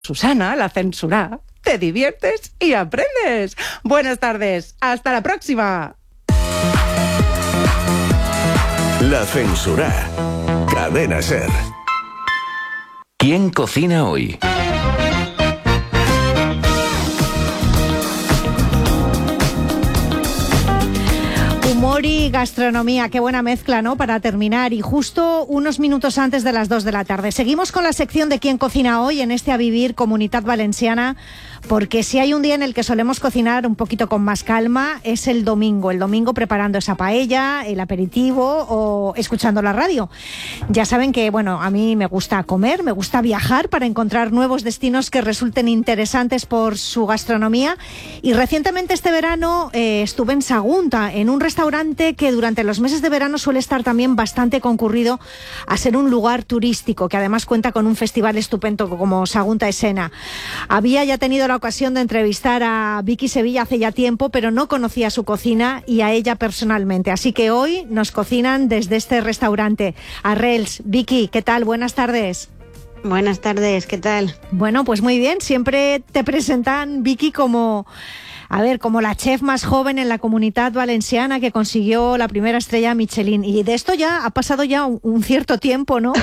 Susana, la censura. Te diviertes y aprendes. Buenas tardes. Hasta la próxima. La censura. Cadena SER. ¿Quién cocina hoy? Humor y gastronomía, qué buena mezcla, ¿no? Para terminar, y justo unos minutos antes de las 2 de la tarde. Seguimos con la sección de ¿Quién cocina hoy? En este A Vivir Comunitat Valenciana, porque si hay un día en el que solemos cocinar un poquito con más calma, es el domingo preparando esa paella, el aperitivo o escuchando la radio. Ya saben que, bueno, a mí me gusta comer, me gusta viajar para encontrar nuevos destinos que resulten interesantes por su gastronomía, y recientemente este verano estuve en Sagunta, en un restaurante que durante los meses de verano suele estar también bastante concurrido a ser un lugar turístico, que además cuenta con un festival estupendo como Sagunta Escena. Había ya tenido la ocasión de entrevistar a Vicky Sevilla hace ya tiempo, pero no conocía su cocina y a ella personalmente. Así que hoy nos cocinan desde este restaurante. Arrels, Vicky, ¿qué tal? Buenas tardes. Buenas tardes, ¿qué tal? Bueno, pues muy bien. Siempre te presentan, Vicky, como la chef más joven en la Comunitat Valenciana que consiguió la primera estrella Michelin. Y de esto ya ha pasado ya un cierto tiempo, ¿no?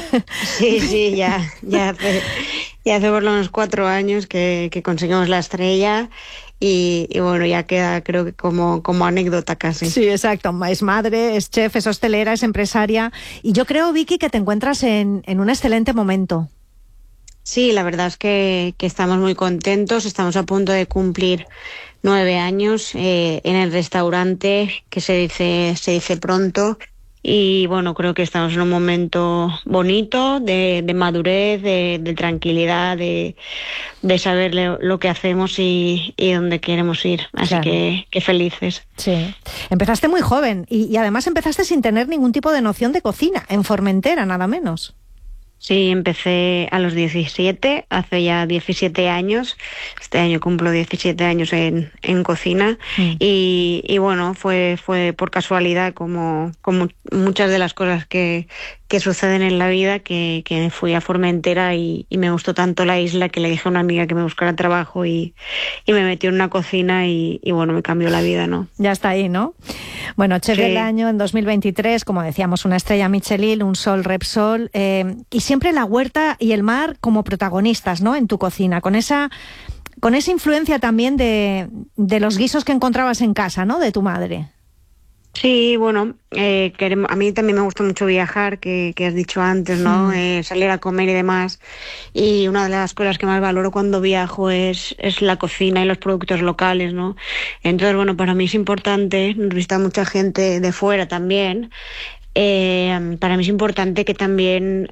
Sí, ya hace por lo menos 4 años que conseguimos la estrella. Y bueno, ya queda, creo que como anécdota casi. Sí, exacto. Es madre, es chef, es hostelera, es empresaria. Y yo creo, Vicky, que te encuentras en un excelente momento. Sí, la verdad es que estamos muy contentos. Estamos a punto de cumplir 9 años en el restaurante, que se dice pronto. Y bueno, creo que estamos en un momento bonito de madurez, de tranquilidad, de saber lo que hacemos y dónde queremos ir. Así claro. que felices. Sí. Empezaste muy joven y además empezaste sin tener ningún tipo de noción de cocina, en Formentera, nada menos. Sí, empecé a los 17, hace ya 17 años. Este año cumplo 17 años en cocina. Y bueno, fue por casualidad, como muchas de las cosas que suceden en la vida, que fui a Formentera y me gustó tanto la isla que le dije a una amiga que me buscara trabajo y me metió en una cocina y bueno, me cambió la vida, ¿no? Ya está ahí, ¿no? Bueno, chef Sí. del año en 2023, como decíamos, una estrella Michelin, un Sol Repsol, y siempre la huerta y el mar como protagonistas, ¿no? En tu cocina, con esa influencia también de los guisos que encontrabas en casa, ¿no? De tu madre. Sí, bueno, a mí también me gusta mucho viajar, que has dicho antes, ¿no? Salir a comer y demás. Y una de las cosas que más valoro cuando viajo es la cocina y los productos locales, ¿no? Entonces, bueno, para mí es importante, nos visita mucha gente de fuera también. Para mí es importante que también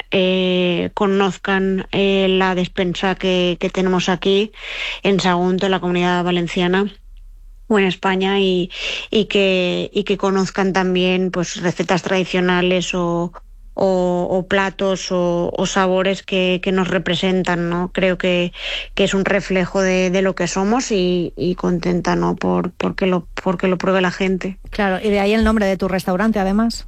conozcan la despensa que tenemos aquí en Sagunto, en la Comunidad Valenciana o en España, y que conozcan también pues recetas tradicionales o platos o sabores que nos representan, ¿no? Creo que es un reflejo de lo que somos y contenta, ¿no? porque lo pruebe la gente. Claro, y de ahí el nombre de tu restaurante, además.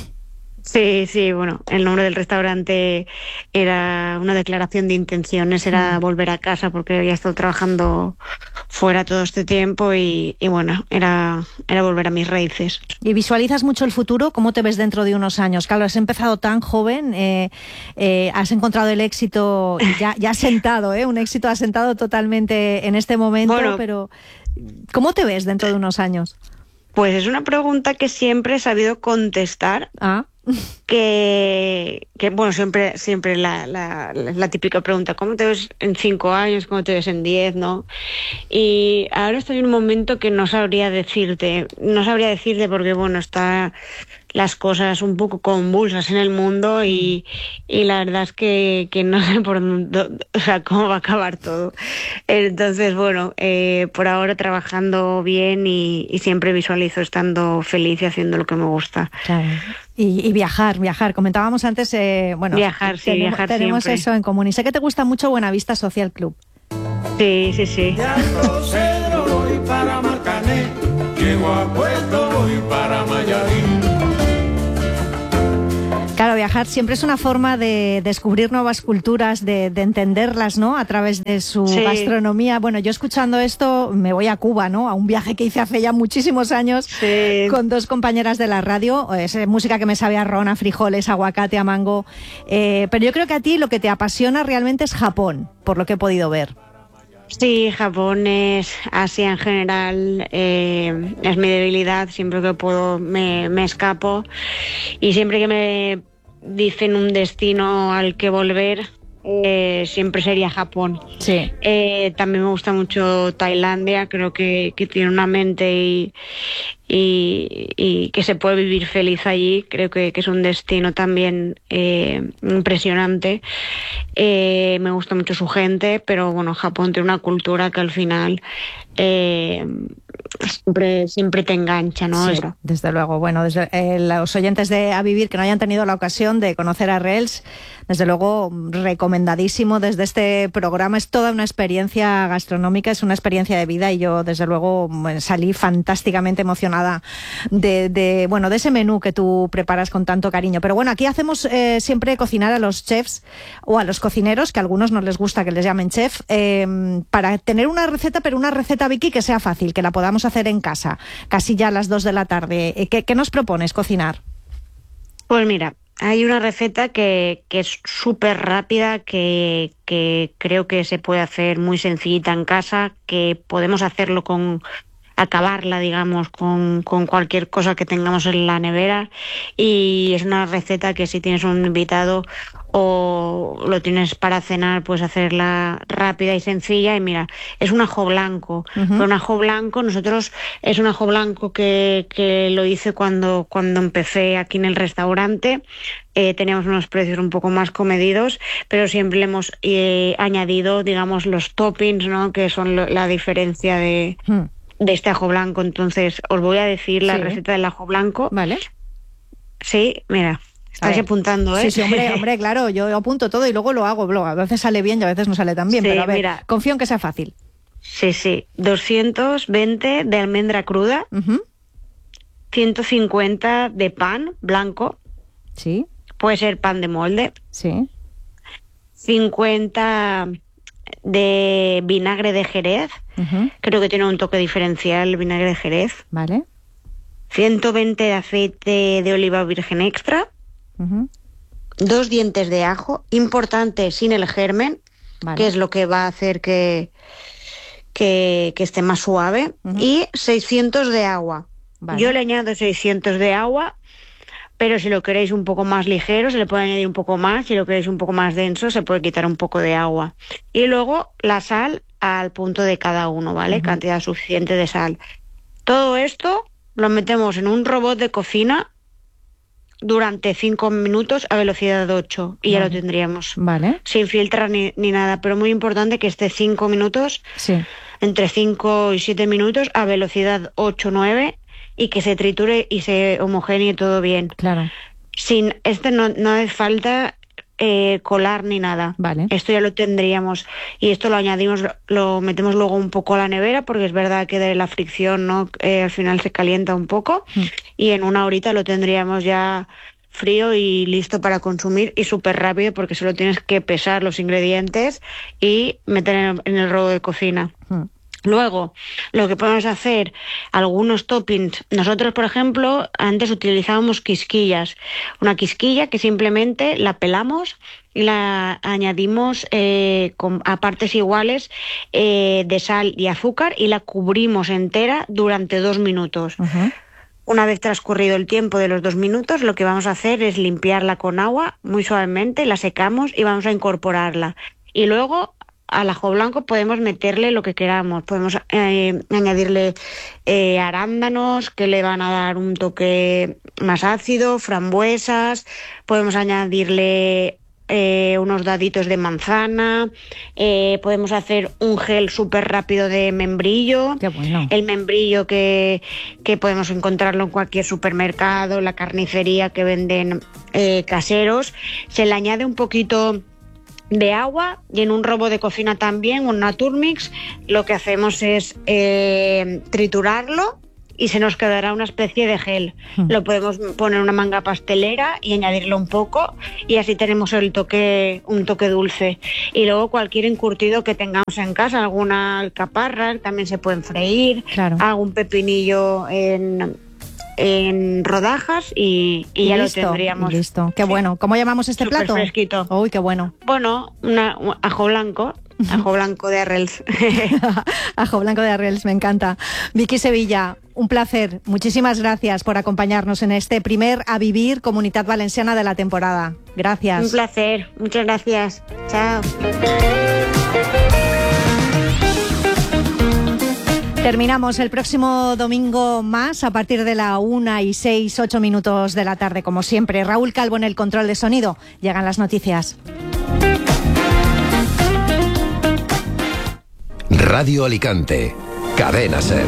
Sí, bueno, el nombre del restaurante era una declaración de intenciones, era volver a casa porque había estado trabajando fuera todo este tiempo y bueno, era volver a mis raíces. ¿Y visualizas mucho el futuro? ¿Cómo te ves dentro de unos años? Claro, has empezado tan joven, has encontrado el éxito ya asentado, un éxito asentado totalmente en este momento, bueno, pero ¿cómo te ves dentro de unos años? Pues es una pregunta que siempre he sabido contestar. Que bueno, siempre la típica pregunta, ¿cómo te ves en 5 años? ¿Cómo te ves en 10? ¿No? Y ahora estoy en un momento que no sabría decirte porque bueno, está las cosas un poco convulsas en el mundo y la verdad es que no sé por dónde, o sea, cómo va a acabar todo. Entonces, bueno, por ahora trabajando bien y siempre visualizo estando feliz y haciendo lo que me gusta. Claro. Y viajar. Comentábamos antes, viajar tenemos siempre. Eso en común. Y sé que te gusta mucho Buenavista Social Club. Sí. Ya Rosero voy para Marcané, llego a Puerto voy para Mayarín. Claro, viajar siempre es una forma de descubrir nuevas culturas, de entenderlas, ¿no? A través de su gastronomía. Bueno, yo escuchando esto me voy a Cuba, ¿no? A un viaje que hice hace ya muchísimos años con 2 compañeras de la radio. Es música que me sabe a ron, a frijoles, a aguacate, a mango. Pero yo creo que a ti lo que te apasiona realmente es Japón, por lo que he podido ver. Sí, Japón es Asia en general, es mi debilidad. Siempre que puedo me escapo, y siempre que me dicen un destino al que volver, siempre sería Japón. Sí. También me gusta mucho Tailandia. Creo que tiene una mente y que se puede vivir feliz allí. Creo que es un destino también impresionante. Me gusta mucho su gente, pero bueno, Japón tiene una cultura que al final siempre te engancha, ¿no? Sí, desde luego. Bueno, desde los oyentes de A Vivir que no hayan tenido la ocasión de conocer a Rels, desde luego recomendadísimo desde este programa. Es toda una experiencia gastronómica, es una experiencia de vida, y yo desde luego salí fantásticamente emocionada de ese menú que tú preparas con tanto cariño. Pero bueno, aquí hacemos siempre cocinar a los chefs o a los cocineros, que a algunos no les gusta que les llamen chef, para tener una receta, pero una receta, Vicky, que sea fácil, que la podamos hacer en casa, casi ya a las 2 de la tarde. ¿Qué nos propones cocinar? Pues mira, hay una receta que es súper rápida, que creo que se puede hacer muy sencillita en casa, que podemos hacerlo acabarla, digamos, con cualquier cosa que tengamos en la nevera, y es una receta que si tienes un invitado o lo tienes para cenar, puedes hacerla rápida y sencilla. Y mira, es un ajo blanco. Un ajo blanco, es un ajo blanco que lo hice cuando empecé aquí en el restaurante. Teníamos unos precios un poco más comedidos, pero siempre le hemos añadido, digamos, los toppings, ¿no? Que son la diferencia de este ajo blanco. Entonces os voy a decir la receta del ajo blanco. Vale. Sí, mira, estáis apuntando, ¿eh? Sí, hombre, claro, yo apunto todo y luego lo hago. A veces sale bien y a veces no sale tan bien, pero a ver, mira, confío en que sea fácil. Sí, 220 de almendra cruda, 150 de pan blanco. Sí. Puede ser pan de molde. Sí. 50 de vinagre de Jerez. Creo que tiene un toque diferencial el vinagre de Jerez. Vale. 120 de aceite de oliva virgen extra. 2 dientes de ajo, importante, sin el germen, que es lo que va a hacer que esté más suave. Y 600 de agua. Vale. Yo le añado 600 de agua, pero si lo queréis un poco más ligero, se le puede añadir un poco más. Si lo queréis un poco más denso, se puede quitar un poco de agua. Y luego la sal al punto de cada uno, ¿vale? Cantidad suficiente de sal. Todo esto lo metemos en un robot de cocina durante 5 minutos a velocidad 8 y ya lo tendríamos. Vale. Sin filtrar ni nada, pero muy importante que esté 5 minutos, entre 5 y 7 minutos a velocidad 8-9, y que se triture y se homogenee todo bien. Claro. No hace falta colar ni nada. Vale. Esto ya lo tendríamos, y esto lo añadimos, lo metemos luego un poco a la nevera, porque es verdad que de la fricción, ¿no? Al final se calienta un poco, y en 1 horita lo tendríamos ya frío y listo para consumir, y súper rápido, porque solo tienes que pesar los ingredientes y meter en el robot de cocina. Luego, lo que podemos hacer, algunos toppings. Nosotros, por ejemplo, antes utilizábamos quisquillas. Una quisquilla que simplemente la pelamos y la añadimos a partes iguales de sal y azúcar, y la cubrimos entera durante 2 minutos. Una vez transcurrido el tiempo de los 2 minutos, lo que vamos a hacer es limpiarla con agua muy suavemente, la secamos y vamos a incorporarla. Y luego al ajo blanco podemos meterle lo que queramos. Podemos añadirle arándanos, que le van a dar un toque más ácido, frambuesas. Podemos añadirle unos daditos de manzana. Podemos hacer un gel súper rápido de membrillo. Qué bueno. El membrillo que podemos encontrarlo en cualquier supermercado, la carnicería que venden caseros. Se le añade un poquito de agua, y en un robot de cocina también, una Turmix, lo que hacemos es triturarlo y se nos quedará una especie de gel. Lo podemos poner en una manga pastelera y añadirlo un poco y así tenemos un toque dulce. Y luego cualquier encurtido que tengamos en casa, alguna alcaparra también se pueden freír, Claro. algún pepinillo en rodajas y ya listo, lo tendríamos. y listo. Qué bueno. ¿Cómo llamamos este Súper plato? fresquito. Uy, qué bueno. Bueno, un ajo blanco de Arrels. Ajo blanco de Arrels, me encanta. Vicky Sevilla, un placer. Muchísimas gracias por acompañarnos en este primer A Vivir Comunitat Valenciana de la temporada. Gracias. Un placer, muchas gracias. Chao. Terminamos el próximo domingo más a partir de la 1:08 de la tarde, como siempre. Raúl Calvo en el control de sonido. Llegan las noticias. Radio Alicante. Cadena SER.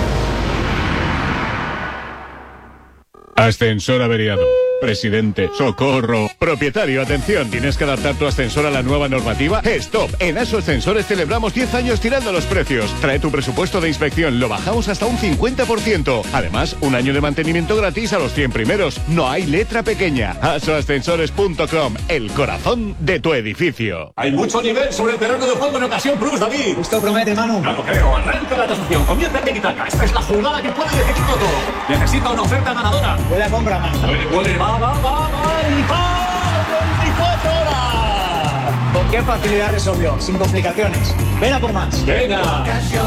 Ascensor averiado. Presidente, socorro. Propietario, atención. ¿Tienes que adaptar tu ascensor a la nueva normativa? ¡Stop! En ASO Ascensores celebramos 10 años tirando los precios. Trae tu presupuesto de inspección. Lo bajamos hasta un 50%. Además, un año de mantenimiento gratis a los 100 primeros. No hay letra pequeña. asoascensores.com. El corazón de tu edificio. Hay mucho nivel sobre el terreno de juego en ocasión Plus, David. Esto promete, Manu. No lo creo. Arranca la tasación. Comienza en Tiki-Taka. Esta es la jugada que puede decidirlo todo. Necesita una oferta ganadora. Buena compra, Manu. Puede. Va. Y ¡va! 24 horas. ¿Con qué facilidad resolvió? Sin complicaciones. Ven a por más. Venga.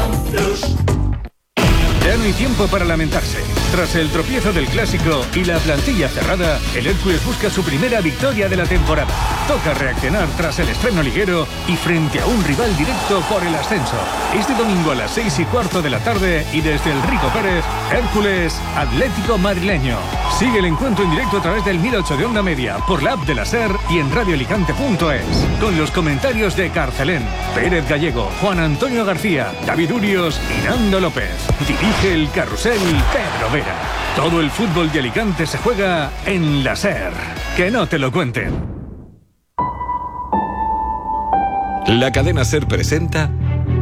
Ya no hay tiempo para lamentarse. Tras el tropiezo del clásico y la plantilla cerrada, el Hércules busca su primera victoria de la temporada. Toca reaccionar tras el estreno liguero y frente a un rival directo por el ascenso. Este domingo a las 6:15 de la tarde y desde el Rico Pérez, Hércules Atlético Madrileño. Sigue el encuentro en directo a través del 1008 de Onda Media, por la app de la SER y en radioalicante.es. Con los comentarios de Carcelén, Pérez Gallego, Juan Antonio García, David Urios y Nando López. Dirige el carrusel Pedro Vera. Todo el fútbol de Alicante se juega en la SER. Que no te lo cuenten. La cadena SER presenta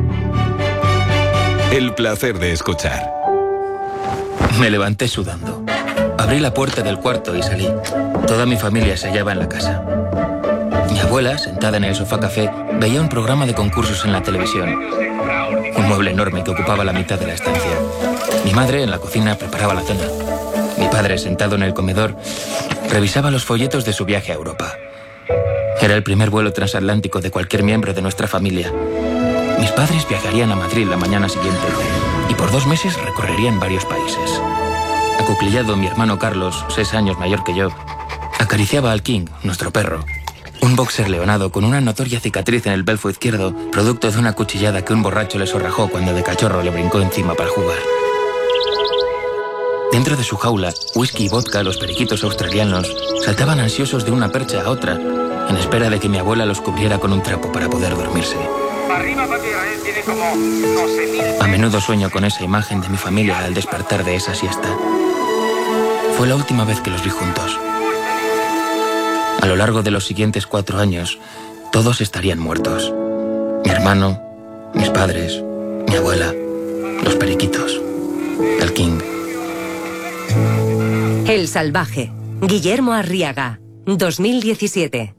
El placer de escuchar. Me levanté sudando. Abrí la puerta del cuarto y salí. Toda mi familia se hallaba en la casa. Mi abuela, sentada en el sofá café, veía un programa de concursos en la televisión. Un mueble enorme que ocupaba la mitad de la estancia. Mi madre, en la cocina, preparaba la cena. Mi padre, sentado en el comedor, revisaba los folletos de su viaje a Europa. Era el primer vuelo transatlántico de cualquier miembro de nuestra familia. Mis padres viajarían a Madrid la mañana siguiente y por 2 meses recorrerían varios países. Acuclillado, mi hermano Carlos, 6 años mayor que yo, acariciaba al King, nuestro perro. Un boxer leonado con una notoria cicatriz en el belfo izquierdo, producto de una cuchillada que un borracho le sorrajó cuando de cachorro le brincó encima para jugar. Dentro de su jaula, whisky y vodka, los periquitos australianos, saltaban ansiosos de una percha a otra, en espera de que mi abuela los cubriera con un trapo para poder dormirse. A menudo sueño con esa imagen de mi familia al despertar de esa siesta. Fue la última vez que los vi juntos. A lo largo de los siguientes 4 años, todos estarían muertos. Mi hermano, mis padres, mi abuela, los periquitos, el King. El salvaje. Guillermo Arriaga, 2017.